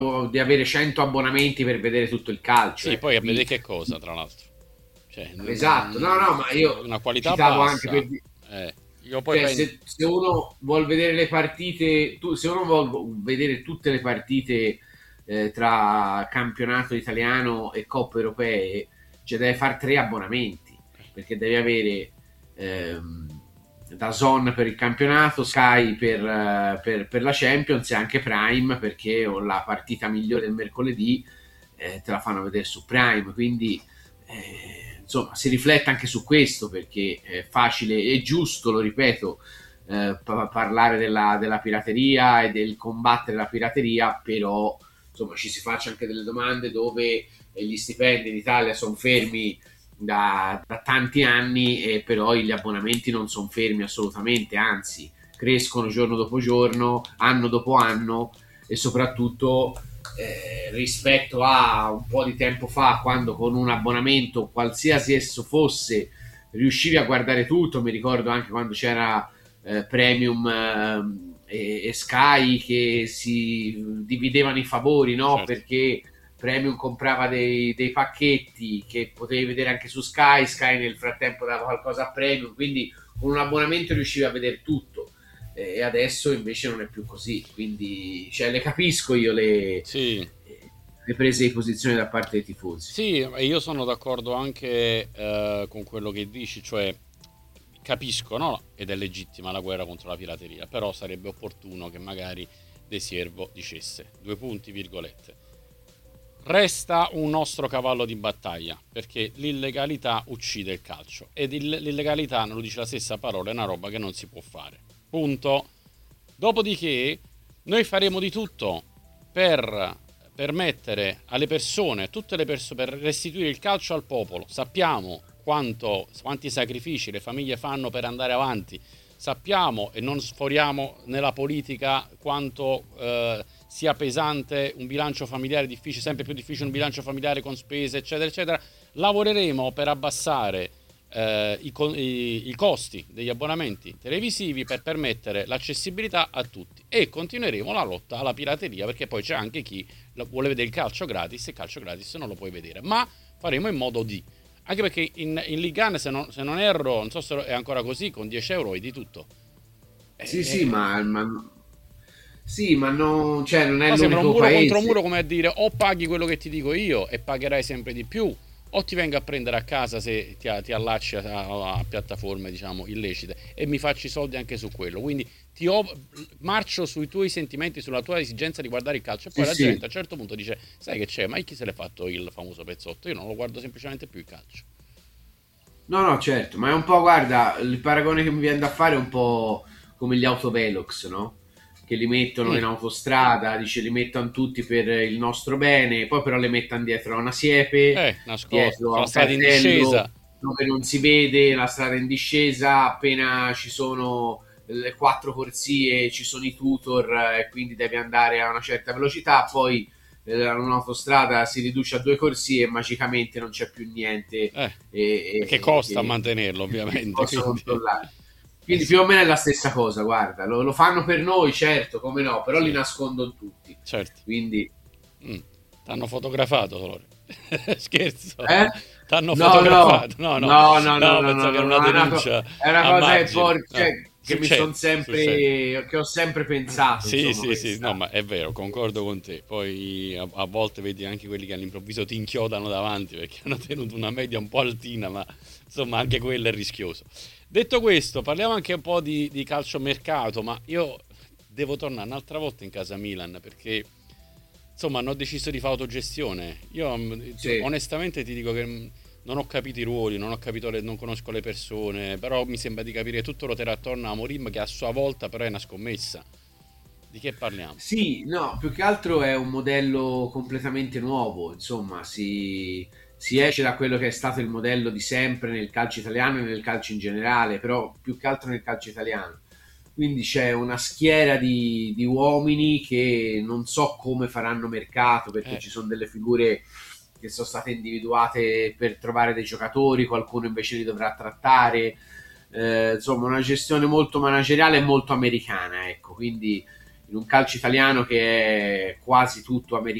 di avere 100 abbonamenti per vedere tutto il calcio, Sì, poi a vedere qui. che cosa, tra l'altro. Cioè, Esatto, no, no, ma io una qualità citavo anche bassa. per Io poi cioè, penso... se uno vuol vedere le partite, se uno vuol vedere tutte le partite tra campionato italiano e coppe europee, cioè deve fare 3 abbonamenti, perché devi avere DAZN per il campionato, Sky per la Champions e anche Prime, perché la partita migliore del mercoledì te la fanno vedere su Prime, quindi insomma si riflette anche su questo, perché è facile e giusto, lo ripeto, parlare della pirateria e del combattere la pirateria, però insomma ci si faccia anche delle domande dove gli stipendi in Italia sono fermi da tanti anni, e però gli abbonamenti non sono fermi assolutamente, anzi crescono giorno dopo giorno, anno dopo anno, e soprattutto rispetto a un po' di tempo fa, quando con un abbonamento qualsiasi esso fosse riuscivi a guardare tutto. Mi ricordo anche quando c'era Premium e Sky, che si dividevano i favori, no? Certo. Perché Premium comprava dei pacchetti che potevi vedere anche su Sky, Sky nel frattempo dava qualcosa a Premium, quindi con un abbonamento riuscivi a vedere tutto. E adesso invece non è più così, quindi cioè, le capisco io Sì, le prese di posizione da parte dei tifosi. sì, e io sono d'accordo anche con quello che dici, cioè capisco, no? Ed è legittima la guerra contro la pirateria, però sarebbe opportuno che magari De Siervo dicesse, due punti, virgolette. Resta un nostro cavallo di battaglia, perché l'illegalità uccide il calcio ed l'illegalità, non lo dice la stessa parola, è una roba che non si può fare. Punto. Dopodiché noi faremo di tutto per permettere alle persone, tutte le persone, per restituire il calcio al popolo. Sappiamo quanti sacrifici le famiglie fanno per andare avanti. Sappiamo, e non sforiamo nella politica, quanto sia pesante un bilancio familiare difficile, sempre più difficile un bilancio familiare con spese, eccetera, eccetera. Lavoreremo per abbassare i costi degli abbonamenti televisivi per permettere l'accessibilità a tutti, e continueremo la lotta alla pirateria, perché poi c'è anche chi vuole vedere il calcio gratis, e il calcio gratis non lo puoi vedere, ma faremo in modo di, anche perché in Ligue 1, se non erro, non so se è ancora così, con 10 euro hai di tutto. Sì, sì, sì, ma non, cioè, non è No, sembra un l'unico muro contro muro, paese. come a dire, o paghi quello che ti dico io e pagherai sempre di più, o ti vengo a prendere a casa se ti allacci a piattaforme, diciamo, illecite, e mi faccio i soldi anche su quello. Quindi marcio sui tuoi sentimenti, sulla tua esigenza di guardare il calcio, e Sì, poi la gente sì. a un certo punto dice, sai che c'è, ma chi se l'è fatto il famoso pezzotto? Io non lo guardo semplicemente più il calcio. No, no, certo, ma è un po', guarda, il paragone che mi viene da fare è un po' come gli autovelox, no? Che li mettono Mm, in autostrada, dice li mettono tutti per il nostro bene, poi però le mettono dietro a una siepe, nascosto, dietro a sulla un strada in discesa. cartello dove non si vede la strada in discesa, appena ci sono le 4 corsie ci sono i tutor, e quindi devi andare a una certa velocità, poi un'autostrada si riduce a 2 corsie e magicamente non c'è più niente Eh, perché e costa che mantenerlo, si ovviamente, possa quindi... controllare. Eh Quindi sì, più o meno è la stessa cosa, guarda, lo fanno per noi, certo, come no, però li sì, nascondono tutti. certo. Quindi, Mm. T'hanno fotografato, Lore. Scherzo. eh? T'hanno No, no, fotografato. No, no. no, no, no, No, no, pensavo no, che era no, una no, denuncia è una a cosa margine. cioè, No, che mi sono succede. sempre, che ho sempre pensato, Sì, insomma, sì, sì, no, questa. ma è vero, concordo con te. Poi a volte vedi anche quelli che all'improvviso ti inchiodano davanti perché hanno tenuto una media un po' altina, ma insomma anche quello è rischioso. Detto questo, parliamo anche un po' di calciomercato, ma io devo tornare un'altra volta in casa Milan perché insomma hanno deciso di fare autogestione. Io Sì. onestamente ti dico che non ho capito i ruoli, non ho capito non conosco le persone, però mi sembra di capire che tutto ruoterà attorno a Amorim, che a sua volta però è una scommessa. Di che parliamo? Sì, no, più che altro è un modello completamente nuovo, insomma, si esce da quello che è stato il modello di sempre nel calcio italiano e nel calcio in generale, però più che altro nel calcio italiano. Quindi c'è una schiera di uomini che non so come faranno mercato, perché Eh, ci sono delle figure che sono state individuate per trovare dei giocatori, qualcuno invece li dovrà trattare, insomma una gestione molto manageriale e molto americana, ecco, quindi in un calcio italiano che è quasi tutto